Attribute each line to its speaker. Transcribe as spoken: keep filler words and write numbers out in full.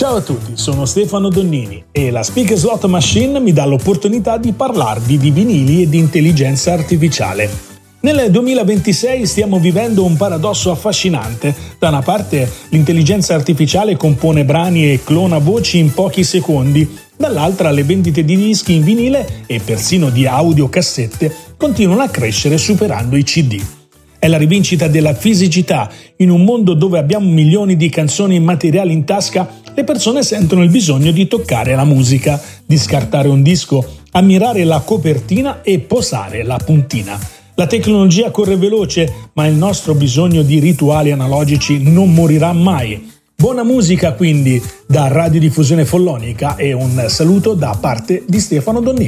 Speaker 1: Ciao a tutti, sono Stefano Donnini e la Speaker Slot Machine mi dà l'opportunità di parlarvi di vinili e di intelligenza artificiale. Nel duemilaventisei stiamo vivendo un paradosso affascinante. Da una parte l'intelligenza artificiale compone brani e clona voci in pochi secondi, dall'altra le vendite di dischi in vinile e persino di audiocassette continuano a crescere superando i C D. È la rivincita della fisicità. In un mondo dove abbiamo milioni di canzoni immateriali in tasca, le persone sentono il bisogno di toccare la musica, di scartare un disco, ammirare la copertina e posare la puntina. La tecnologia corre veloce, ma il nostro bisogno di rituali analogici non morirà mai. Buona musica quindi da Radiodiffusione Follonica e un saluto da parte di Stefano Donnini.